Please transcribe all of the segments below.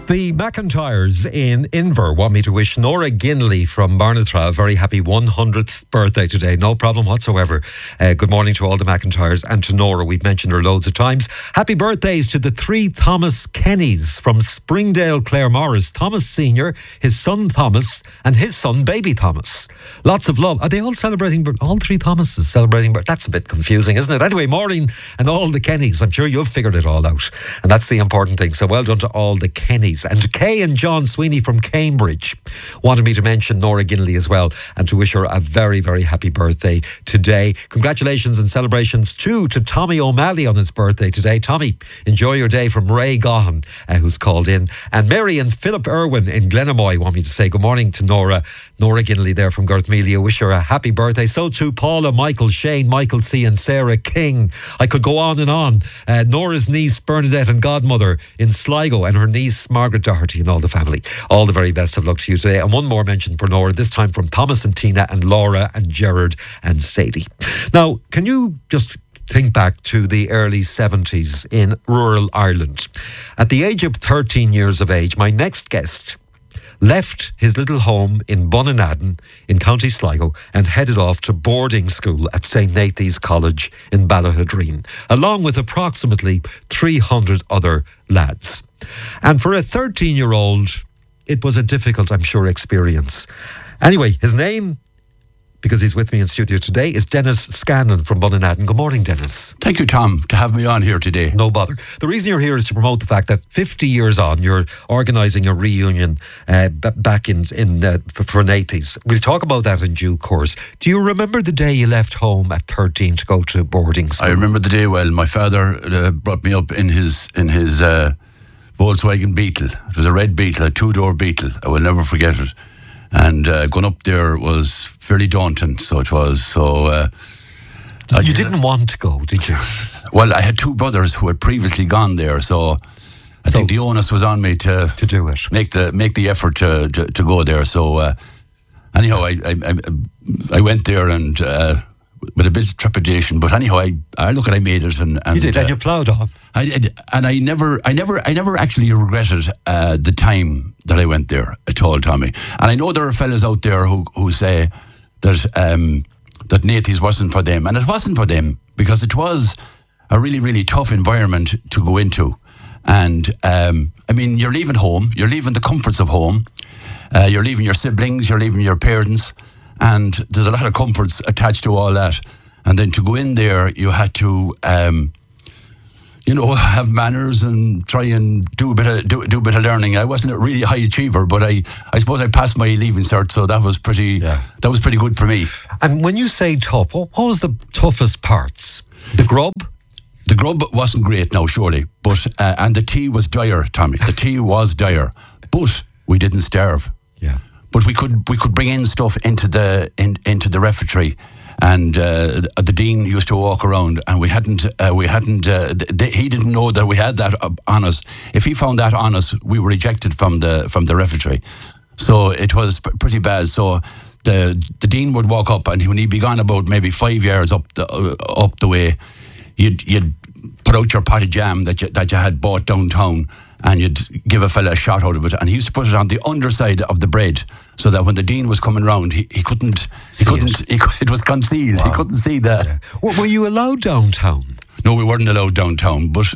The McIntyres in Inver want me to wish Nora Ginley from Barnathra a very happy 100th birthday today. No problem whatsoever. Good morning to all the McIntyres and to Nora. We've mentioned her loads of times. Happy birthdays to the three Thomas Kennys from Springdale, Claremorris. Thomas Sr., his son Thomas, and his son Baby Thomas. Lots of love. Are they all celebrating? All three Thomases celebrating? That's a bit confusing, isn't it? Anyway, Maureen and all the Kennys. I'm sure you've figured it all out. And that's the important thing. So well done to all the Kennys. And Kay and John Sweeney from Cambridge wanted me to mention Nora Ginley as well and to wish her a very, very happy birthday today. Congratulations and celebrations too to Tommy O'Malley on his birthday today. Tommy, enjoy your day, from Ray Gahan, who's called in. And Mary and Philip Irwin in Glenamoy want me to say good morning to Nora Ginley there from Garthmelia. Wish her a happy birthday. So too Paula, Michael, Shane, Michael C and Sarah King. I could go on and on. Nora's niece Bernadette and godmother in Sligo, and her niece Margaret Doherty and all the family. All the very best of luck to you today. And one more mention for Nora, this time from Thomas and Tina and Laura and Gerard and Sadie. Now, can you just think back to the early 70s in rural Ireland? At the age of 13 years of age, my next guest left his little home in Bunninadden in County Sligo and headed off to boarding school at St. Nathan's College in Ballahadreen, along with approximately 300 other lads. And for a 13-year-old, it was a difficult, I'm sure, experience. Anyway, his name, because he's with me in studio today, is Dennis Scanlon from Bunninadden. Good morning, Dennis. Thank you, Tom, to have me on here today. No bother. The reason you're here is to promote the fact that 50 years on, you're organising a reunion back for Nathan's. We'll talk about that in due course. Do you remember the day you left home at 13 to go to boarding school? I remember the day well. My father brought me up in his Volkswagen Beetle. It was a red Beetle, a two-door Beetle. I will never forget it. And going up there was fairly daunting. So it was. So you didn't want to go, did you? Well, I had two brothers who had previously gone there, so I think the onus was on me to do it, make the effort to go there. So anyhow, I went there and with a bit of trepidation, but anyhow, I made it, and you did, and you ploughed on. I did, and I never actually regretted the time that I went there at all, Tommy. And I know there are fellas out there who say that Nathan's wasn't for them, and it wasn't for them because it was a really, really tough environment to go into. And I mean, you're leaving home, you're leaving the comforts of home, you're leaving your siblings, you're leaving your parents. And there's a lot of comforts attached to all that. And then to go in there, you had to, have manners and try and do a bit of learning. I wasn't a really high achiever, but I suppose I passed my leaving cert, so that was pretty good for me. And when you say tough, what was the toughest parts? The grub? The grub wasn't great, no, surely. But and the tea was dire, Tommy. The tea was dire. But we didn't starve. Yeah. But we could bring in stuff into the refectory, and the dean used to walk around, and he didn't know that we had that on us. If he found that on us, we were ejected from the refectory. So it was pretty bad. So the dean would walk up, and when he'd be gone about maybe 5 yards up the way, you'd put out your pot of jam that you had bought downtown, and you'd give a fella a shot out of it, and he used to put it on the underside of the bread, so that when the dean was coming round, he couldn't. It was concealed. Wow. He couldn't see that. Yeah. Were you allowed downtown? No, we weren't allowed downtown, but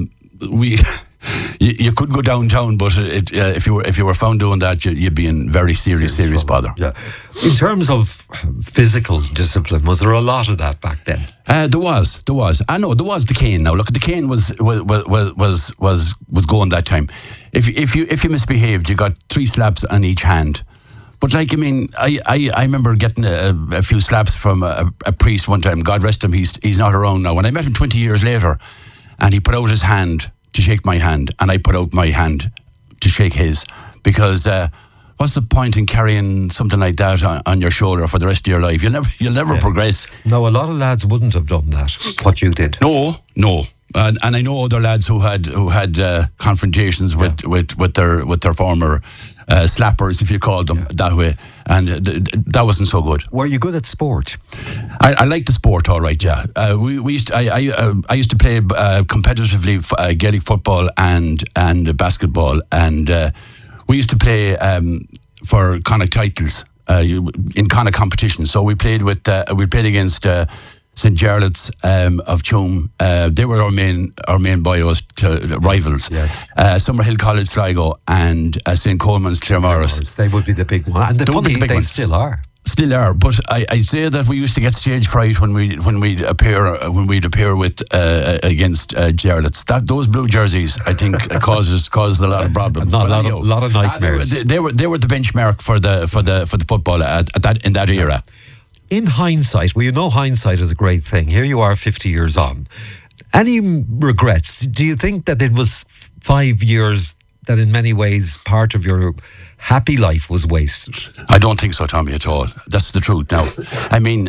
you could go downtown, but if you were found doing that, you'd be in very serious bother. Yeah. In terms of physical discipline, was there a lot of that back then? There was. I know there was the cane. Now look, the cane was going that time. If you misbehaved, you got 3 slaps on each hand. But I remember getting a few slaps from a priest one time. God rest him, he's not around now. When I met him 20 years later, and he put out his hand to shake my hand, and I put out my hand to shake his, because what's the point in carrying something like that on your shoulder for the rest of your life? You'll never progress. No, a lot of lads wouldn't have done that, what you did. No. and I know other lads who had confrontations with their former slappers, if you called them that way, and that wasn't so good. Were you good at sport? I like the sport, all right. Yeah, we used to, I used to play competitively Gaelic football and basketball, and we used to play for Connacht titles in Connacht competitions. So we played against St. Jarlath's of Tuam. They were our main boys rivals. Yes. Summerhill College Sligo and St. Coleman's Claremorris. They would be the big one, and they still are. Still are, but I say that we used to get stage fright when we'd appear with against Jarlath's. Those blue jerseys, I think, caused a lot of problems. A lot of nightmares. They were the benchmark for the football in that era. In hindsight, well, you know, hindsight is a great thing. Here you are, 50 years on. Any regrets? Do you think that it was 5 years that in many ways part of your happy life was wasted? I don't think so, Tommy, at all. That's the truth. Now, I mean,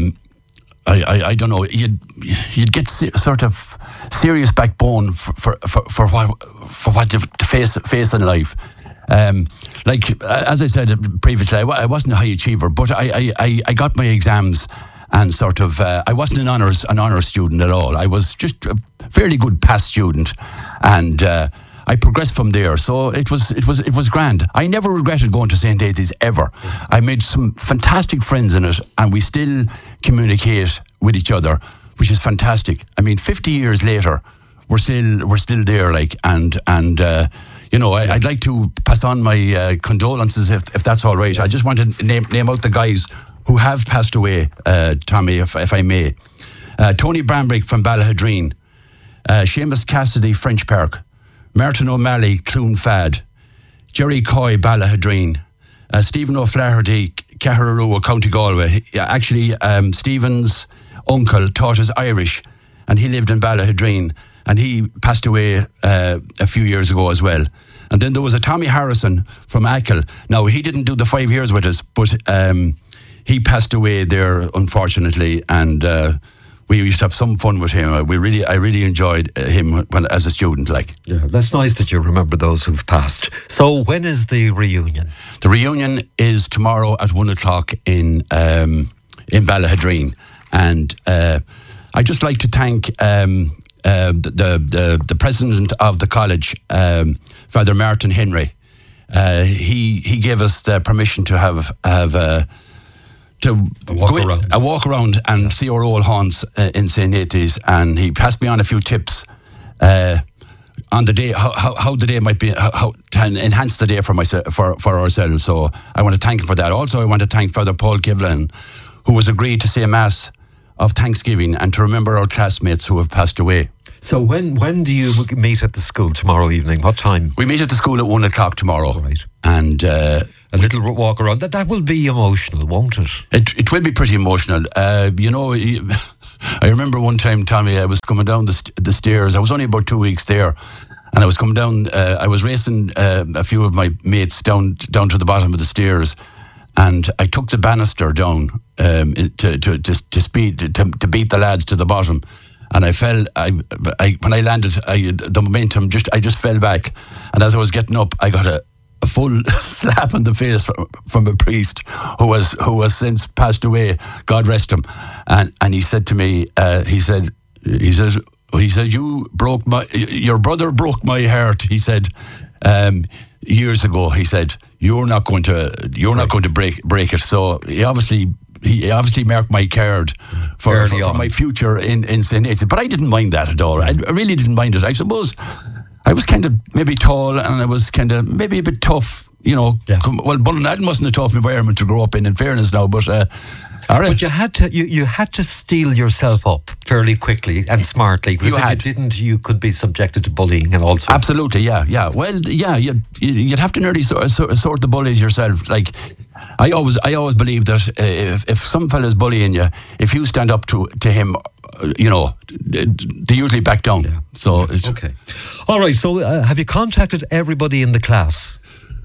I don't know. You'd get sort of serious backbone for what you face in life. Like as I said previously, I wasn't a high achiever, but I got my exams. And sort of, I wasn't an honours student at all. I was just a fairly good pass student, and I progressed from there. So it was grand. I never regretted going to St. Aithi's ever. I made some fantastic friends in it, and we still communicate with each other, which is fantastic. I mean, 50 years later, we're still there, like, and you know, I'd like to pass on my condolences if that's all right. Yes. I just want to name out the guys who have passed away, Tommy, if I may. Tony Brambrick from Ballahadreen, Seamus Cassidy, French Park, Martin O'Malley, Clune Fad, Jerry Coy, Ballahadreen, Stephen O'Flaherty, Cahararua, County Galway. Actually, Stephen's uncle taught us Irish, and he lived in Ballahadreen, and he passed away a few years ago as well. And then there was a Tommy Harrison from Achill. Now, he didn't do the 5 years with us, but he passed away there, unfortunately, and we used to have some fun with him. I really enjoyed him as a student. Like, yeah, that's nice that you remember those who've passed. So, when is the reunion? The reunion is tomorrow at 1:00 in Ballahadreen, and I'd just like to thank the president of the college, Father Martin Henry. He gave us the permission to have a walk around and see our old haunts in St. Aithi's, and he passed me on a few tips on the day, how the day might be, how to enhance the day for ourselves. So I want to thank him for that. Also, I want to thank Father Paul Kivlan, who has agreed to say a mass of Thanksgiving and to remember our classmates who have passed away. So when do you meet at the school tomorrow evening? What time? We meet at the school at 1:00 tomorrow. Right. And a little walk around. That will be emotional, won't it? It will be pretty emotional. You know, I remember one time, Tommy, I was coming down the stairs. I was only about 2 weeks there, and I was coming down. I was racing a few of my mates down to the bottom of the stairs, and I took the banister down to beat the lads to the bottom. And I fell. When I landed, the momentum I just fell back, and as I was getting up, I got a full slap in the face from a priest who has since passed away. God rest him. And he said to me, he said, your brother broke my heart. He said, years ago. He said, you're not going to break it. So he obviously marked my card for my future in St. Aithi's. But I didn't mind that at all. I really didn't mind it. I suppose I was kind of maybe tall, and I was kind of maybe a bit tough, you know. Yeah. Well, Bullinadden wasn't a tough environment to grow up in fairness now, but... all right. But you had to steel yourself up fairly quickly and smartly, because if you didn't, you could be subjected to bullying and all sorts. Absolutely, yeah. Well, yeah, you'd have to nearly sort the bullies yourself. Like, I always believe that if some fella's bullying you, if you stand up to him, you know, they usually back down. Yeah. So it's okay. All right. So have you contacted everybody in the class?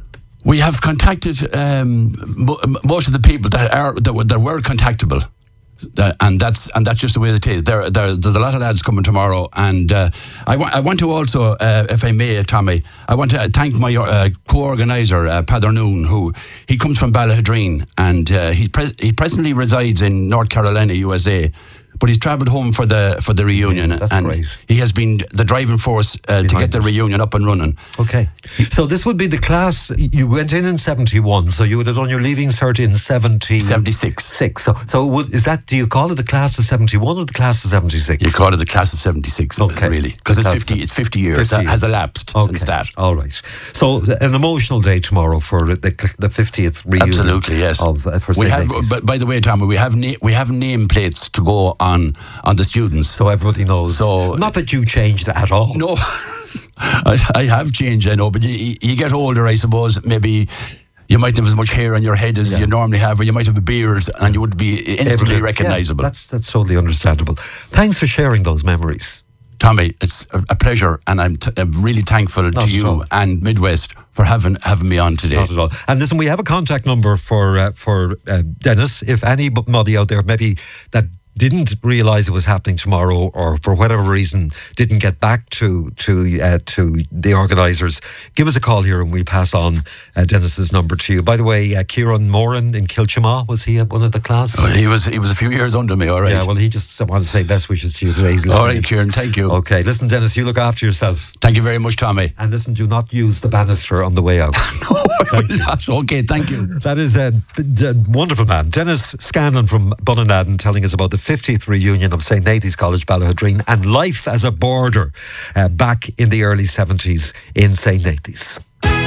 We have contacted most of the people that were contactable. And that's just the way it is. There's a lot of lads coming tomorrow, and I want to also, if I may, Tommy, I want to thank my co-organiser, Padder Noon, who he comes from Ballahadreen, and he presently resides in North Carolina, USA. But he's travelled home for the reunion, that's and great. he has been the driving force to get the reunion up and running. Okay, so this would be the class you went in 71, so you would have done your leaving cert in 76. So is that? Do you call it the class of 71 or the class of 76? You call it the class of 76, okay, really, because it's 50 years. 50 years. Has elapsed since that. All right. So an emotional day tomorrow for the 50th reunion. Absolutely, yes. For we St. have, Nathan's. by the way, Tommy, we have nameplates to go on the students, so everybody knows. So not that you changed at all. No, I have changed, I know, but you get older, I suppose. Maybe you might have as much hair on your head as you normally have, or you might have a beard, and you would be instantly recognisable. That's totally understandable. Thanks for sharing those memories, Tommy. It's a pleasure, and I'm really thankful to you and Midwest for having me on today. Not at all. And listen, we have a contact number for Dennis. If anybody out there maybe that didn't realise it was happening tomorrow, or for whatever reason didn't get back to the organisers, give us a call here and we'll pass on Dennis's number to you. By the way, Kieran Moran in Kilchama, was he at one of the class? Oh, he was a few years under me, all right. Yeah, well, he just wanted to say best wishes to you today. He's listening. All right, Kieran, thank you. Okay, listen, Dennis, you look after yourself. Thank you very much, Tommy. And listen, do not use the banister on the way out. No, I will not. Okay, thank you. That is a wonderful man. Dennis Scanlon from Bunnadan telling us about the 50th reunion of St. Nathan's College, Ballahadreen, and life as a boarder back in the early 70s in St. Nathan's.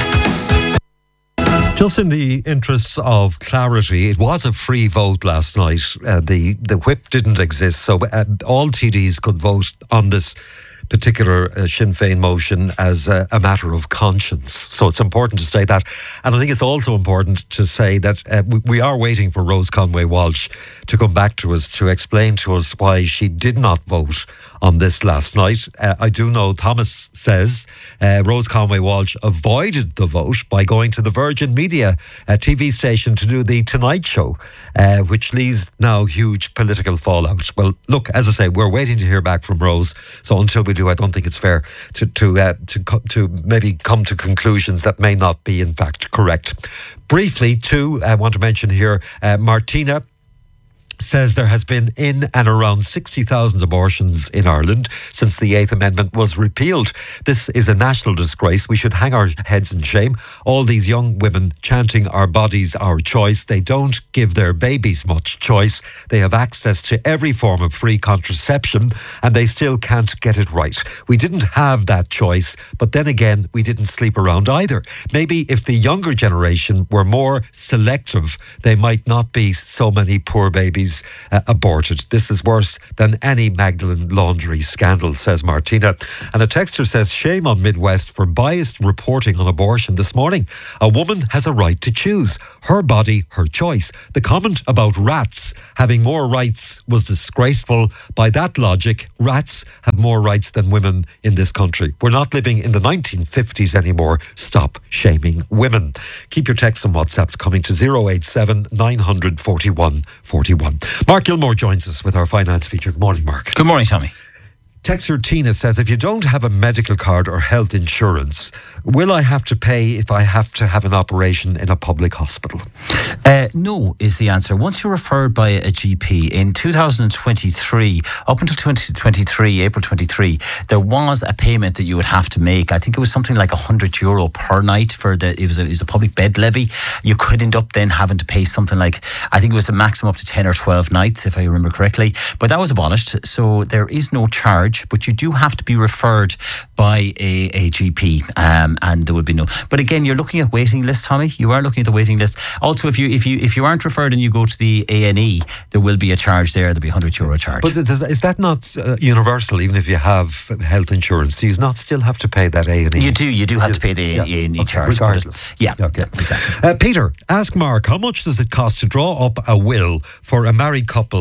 Just in the interests of clarity, it was a free vote last night. The whip didn't exist, so all TDs could vote on this particular Sinn Féin motion as a matter of conscience. So it's important to say that. And I think it's also important to say that we are waiting for Rose Conway Walsh to come back to us to explain to us why she did not vote on this last night. I do know Thomas says Rose Conway Walsh avoided the vote by going to the Virgin Media TV station to do the Tonight Show, which leaves now huge political fallout. Well, look, as I say, we're waiting to hear back from Rose. So until we do, I don't think it's fair to maybe come to conclusions that may not be in fact correct. Briefly, too, I want to mention here, Martina says there has been in and around 60,000 abortions in Ireland since the 8th Amendment was repealed. This is a national disgrace. We should hang our heads in shame. All these young women chanting our bodies, our choice. They don't give their babies much choice. They have access to every form of free contraception and they still can't get it right. We didn't have that choice, but then again, we didn't sleep around either. Maybe if the younger generation were more selective, they might not be so many poor babies aborted. This is worse than any Magdalene Laundry scandal, says Martina. And a texter says, shame on Midwest for biased reporting on abortion this morning. A woman has a right to choose. Her body, her choice. The comment about rats having more rights was disgraceful. By that logic, rats have more rights than women in this country. We're not living in the 1950s anymore. Stop shaming women. Keep your texts and WhatsApp coming to 087 941 41. Mark Gilmore joins us with our finance feature. Good morning, Mark. Good morning, Tommy. Texter Tina says, if you don't have a medical card or health insurance, will I have to pay if I have to have an operation in a public hospital? No is the answer. Once you're referred by a GP in 2023, up until 2023, April 23, there was a payment that you would have to make. I think it was something like €100 per night for it was a public bed levy. You could end up then having to pay something like, I think it was a maximum up to 10 or 12 nights, if I remember correctly. But that was abolished, so there is no charge. But you do have to be referred by a GP, and there would be no. But again, you're looking at waiting lists, Tommy. You are looking at the waiting list. Also, if you aren't referred and you go to the A&E, there will be a charge there. There'll be €100 charge. But is that not universal? Even if you have health insurance, do you not still have to pay that A&E? You do have to pay the A&E charge, regardless. Exactly. Peter, ask Mark, how much does it cost to draw up a will for a married couple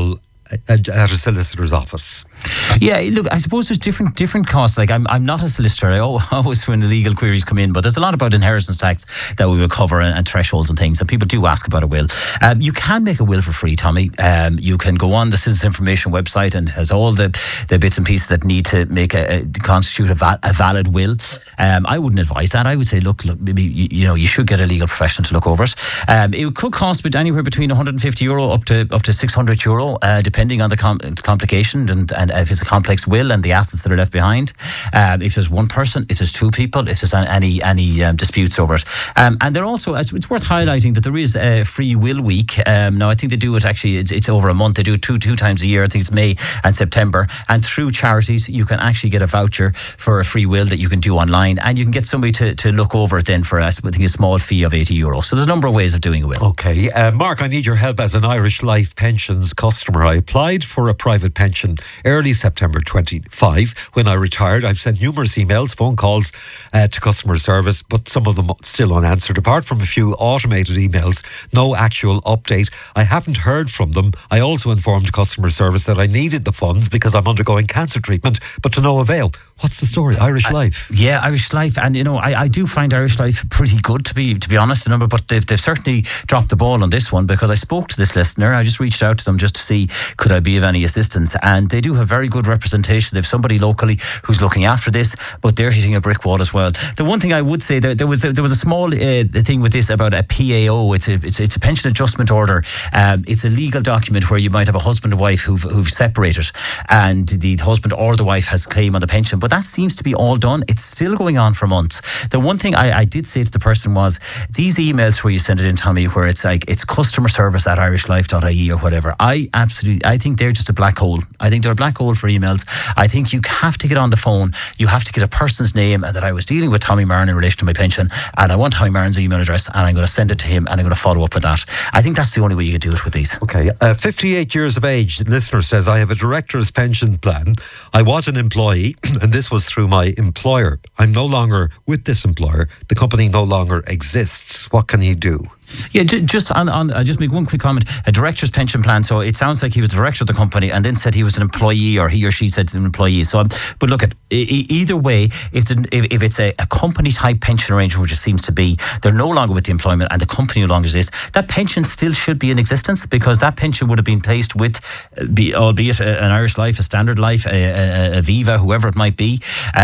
at a solicitor's office? Yeah, look, I suppose there's different costs. Like I'm not a solicitor. I always when the legal queries come in, but there's a lot about inheritance tax that we will cover and thresholds and things. And people do ask about a will. You can make a will for free, Tommy. You can go on the Citizens Information website and has all the bits and pieces that need to make constitute a valid will. I wouldn't advise that. I would say, look, maybe you should get a legal professional to look over it. It could cost anywhere between €150 up to €600, depending on the complication and if it's a complex will and the assets that are left behind. If there's one person, if there's two people, if there's any disputes over it. And there also, it's worth highlighting that there is a free will week. Now, I think they do it actually, it's over a month. They do it two times a year. I think it's May and September. And through charities, you can actually get a voucher for a free will that you can do online. And you can get somebody to look over it then for, I think, a small fee of €80. So there's a number of ways of doing a will. Okay. Mark, I need your help as an Irish Life Pensions customer. I applied for a private pension early September 25. When I retired, I've sent numerous emails, phone calls to customer service, but some of them still unanswered. Apart from a few automated emails, no actual update. I haven't heard from them. I also informed customer service that I needed the funds because I'm undergoing cancer treatment, but to no avail. What's the story? Irish Life. Yeah, Irish Life. And, I do find Irish Life pretty good, to be honest, but they've certainly dropped the ball on this one, because I spoke to this listener. I just reached out to them just to see, could I be of any assistance? And they do have very good representation. They have somebody locally who's looking after this, but they're hitting a brick wall as well. The one thing I would say, there was a small thing with this about a PAO. It's a pension adjustment order. It's a legal document where you might have a husband and wife who've separated, and the husband or the wife has claim on the pension. But that seems to be all done. It's still going on for months. The one thing I did say to the person was, these emails where you send it in, Tommy, where it's like, it's customer service at irishlife.ie or whatever, I think they're just a black hole. I think they're a black hole for emails. I think you have to get on the phone. You have to get a person's name, and that I was dealing with Tommy Martin in relation to my pension, and I want Tommy Martin's email address, and I'm going to send it to him, and I'm going to follow up with that. I think that's the only way you can do it with these. Okay. 58 years of age, the listener says, I have a director's pension plan. I was an employee, and this was through my employer. I'm no longer with this employer. The company no longer exists. What can he do? Yeah, just I'll just make one quick comment. A director's pension plan. So it sounds like he was the director of the company and then said he was an employee, or he or she said an employee. So, but look, at either way, if it's a company type pension arrangement, which it seems to be, they're no longer with the employment and the company no longer exists, that pension still should be in existence, because that pension would have been placed with, albeit an Irish Life, a Standard Life, a Viva, whoever it might be.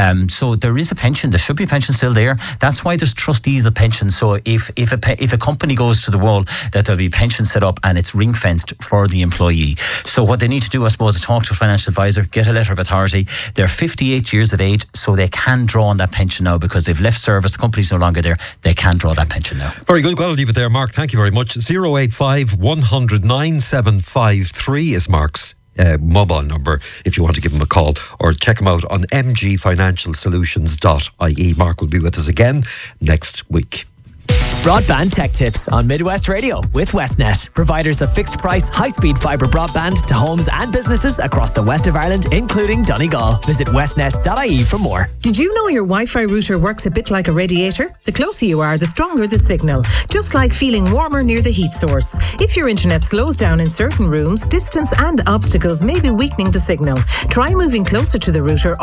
So there is a pension. There should be a pension still there. That's why there's trustees of pensions. So if a company goes to the wall, that there'll be pension set up and it's ring fenced for the employee. So what they need to do, I suppose, is talk to a financial advisor, get a letter of authority. They're 58 years of age, so they can draw on that pension now, because they've left service, the company's no longer there. They can draw that pension now. Very good. Well, I'll leave it there, Mark. Thank you very much. 085 100 9753 is Mark's mobile number if you want to give him a call, or check him out on mgfinancialsolutions.ie. Mark will be with us again next week. Broadband Tech Tips on Midwest Radio with Westnet, providers of fixed price, high-speed fibre broadband to homes and businesses across the west of Ireland, including Donegal. Visit westnet.ie for more. Did you know your Wi-Fi router works a bit like a radiator? The closer you are, the stronger the signal, just like feeling warmer near the heat source. If your internet slows down in certain rooms, distance and obstacles may be weakening the signal. Try moving closer to the router